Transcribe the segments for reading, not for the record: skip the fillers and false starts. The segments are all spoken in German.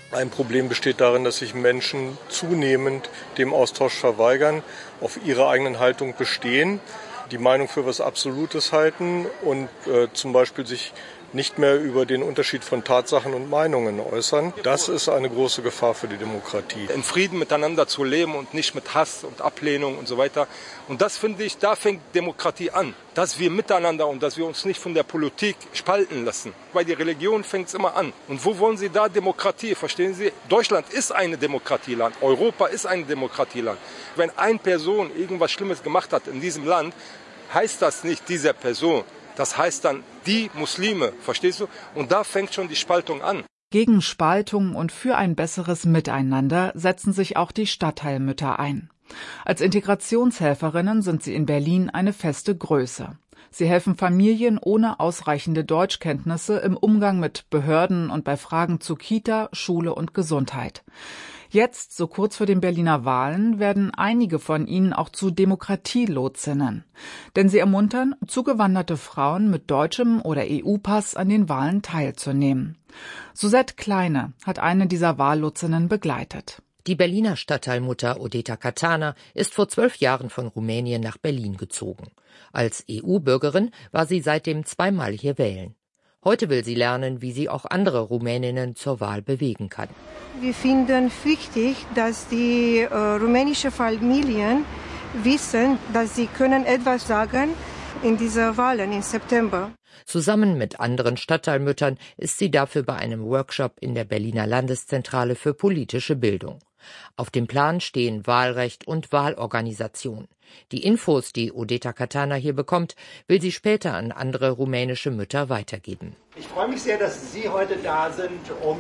Ein Problem besteht darin, dass sich Menschen zunehmend dem Austausch verweigern, auf ihre eigenen Haltung bestehen, die Meinung für was Absolutes halten und zum Beispiel sich nicht mehr über den Unterschied von Tatsachen und Meinungen äußern. Das ist eine große Gefahr für die Demokratie. In Frieden miteinander zu leben und nicht mit Hass und Ablehnung und so weiter. Und das finde ich, da fängt Demokratie an. Dass wir miteinander und dass wir uns nicht von der Politik spalten lassen. Bei der Religion fängt es immer an. Und wo wollen Sie da Demokratie? Verstehen Sie? Deutschland ist ein Demokratieland. Europa ist ein Demokratieland. Wenn eine Person irgendwas Schlimmes gemacht hat in diesem Land, heißt das nicht diese Person. Das heißt dann die Muslime, verstehst du? Und da fängt schon die Spaltung an. Gegen Spaltung und für ein besseres Miteinander setzen sich auch die Stadtteilmütter ein. Als Integrationshelferinnen sind sie in Berlin eine feste Größe. Sie helfen Familien ohne ausreichende Deutschkenntnisse im Umgang mit Behörden und bei Fragen zu Kita, Schule und Gesundheit. Jetzt, so kurz vor den Berliner Wahlen, werden einige von ihnen auch zu Demokratielotsinnen. Denn sie ermuntern zugewanderte Frauen mit deutschem oder EU-Pass an den Wahlen teilzunehmen. Suzette Kleine hat eine dieser Wahllotsinnen begleitet. Die Berliner Stadtteilmutter Odeta Catana ist vor 12 Jahren von Rumänien nach Berlin gezogen. Als EU-Bürgerin war sie seitdem zweimal hier wählen. Heute will sie lernen, wie sie auch andere Rumäninnen zur Wahl bewegen kann. Wir finden wichtig, dass die rumänischen Familien wissen, dass sie können etwas sagen in dieser Wahlen im September. Zusammen mit anderen Stadtteilmüttern ist sie dafür bei einem Workshop in der Berliner Landeszentrale für politische Bildung. Auf dem Plan stehen Wahlrecht und Wahlorganisation. Die Infos, die Odeta Catana hier bekommt, will sie später an andere rumänische Mütter weitergeben. Ich freue mich sehr, dass Sie heute da sind, um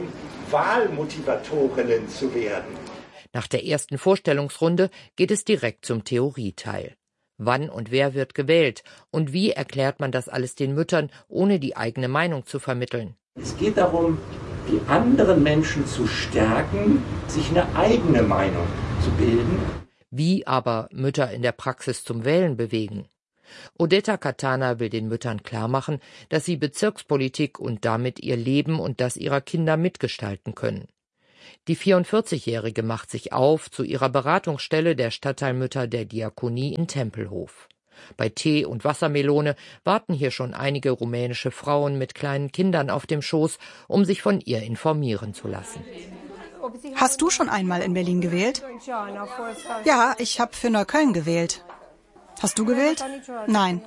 Wahlmotivatorinnen zu werden. Nach der ersten Vorstellungsrunde geht es direkt zum Theorieteil. Wann und wer wird gewählt? Und wie erklärt man das alles den Müttern, ohne die eigene Meinung zu vermitteln? Es geht darum, die anderen Menschen zu stärken, sich eine eigene Meinung zu bilden. Wie aber Mütter in der Praxis zum Wählen bewegen? Odeta Catana will den Müttern klarmachen, dass sie Bezirkspolitik und damit ihr Leben und das ihrer Kinder mitgestalten können. Die 44-Jährige macht sich auf zu ihrer Beratungsstelle der Stadtteilmütter der Diakonie in Tempelhof. Bei Tee und Wassermelone warten hier schon einige rumänische Frauen mit kleinen Kindern auf dem Schoß, um sich von ihr informieren zu lassen. Hast du schon einmal in Berlin gewählt? Ja, ich habe für Neukölln gewählt. Hast du gewählt? Nein.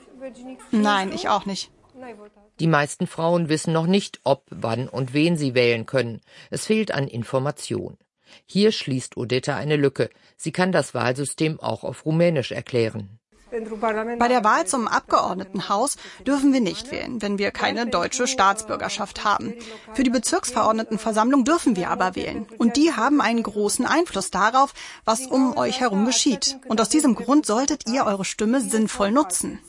Nein, ich auch nicht. Die meisten Frauen wissen noch nicht, ob, wann und wen sie wählen können. Es fehlt an Information. Hier schließt Odeta eine Lücke. Sie kann das Wahlsystem auch auf Rumänisch erklären. Bei der Wahl zum Abgeordnetenhaus dürfen wir nicht wählen, wenn wir keine deutsche Staatsbürgerschaft haben. Für die Bezirksverordnetenversammlung dürfen wir aber wählen. Und die haben einen großen Einfluss darauf, was um euch herum geschieht. Und aus diesem Grund solltet ihr eure Stimme sinnvoll nutzen.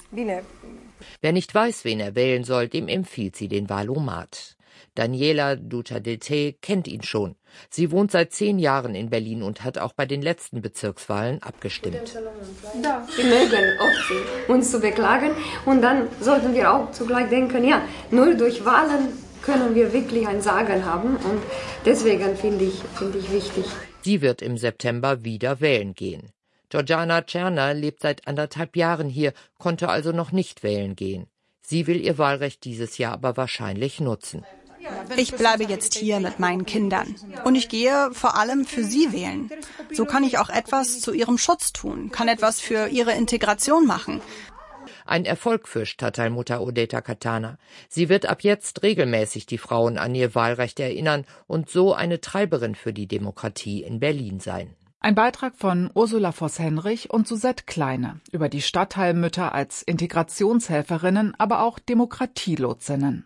Wer nicht weiß, wen er wählen soll, dem empfiehlt sie den Wahlomat. Daniela Ducadete kennt ihn schon. Sie wohnt seit 10 Jahren in Berlin und hat auch bei den letzten Bezirkswahlen abgestimmt. Wir mögen oft uns zu beklagen und dann sollten wir auch zugleich denken, ja, nur durch Wahlen können wir wirklich ein Sagen haben und deswegen finde ich wichtig. Sie wird im September wieder wählen gehen. Georgiana Czerner lebt seit 1,5 Jahren hier, konnte also noch nicht wählen gehen. Sie will ihr Wahlrecht dieses Jahr aber wahrscheinlich nutzen. Ich bleibe jetzt hier mit meinen Kindern. Und ich gehe vor allem für sie wählen. So kann ich auch etwas zu ihrem Schutz tun, kann etwas für ihre Integration machen. Ein Erfolg für Stadtteilmutter Odeta Catana. Sie wird ab jetzt regelmäßig die Frauen an ihr Wahlrecht erinnern und so eine Treiberin für die Demokratie in Berlin sein. Ein Beitrag von Ursula Voss-Henrich und Suzette Kleine über die Stadtteilmütter als Integrationshelferinnen, aber auch Demokratielotsinnen.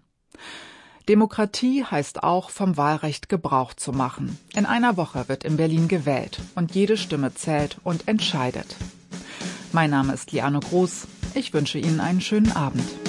Demokratie heißt auch, vom Wahlrecht Gebrauch zu machen. In einer Woche wird in Berlin gewählt und jede Stimme zählt und entscheidet. Mein Name ist Liane Groß. Ich wünsche Ihnen einen schönen Abend.